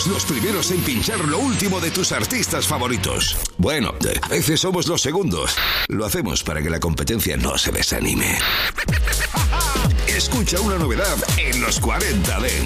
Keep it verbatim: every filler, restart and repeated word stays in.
los primeros en pinchar lo último de tus artistas favoritos. Bueno, a veces somos los segundos. Lo hacemos para que la competencia no se desanime. Escucha una novedad en los cuarenta Dance.